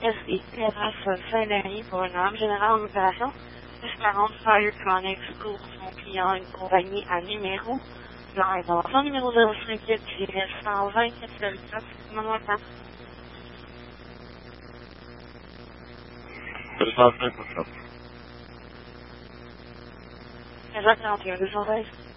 SIRS Saint-Denis pour une arme générale en opération. 640 Firetronics pour son client, une compagnie à numéro. La réservation numéro 058-120-404, maman attend. 205%. 15h41, 216.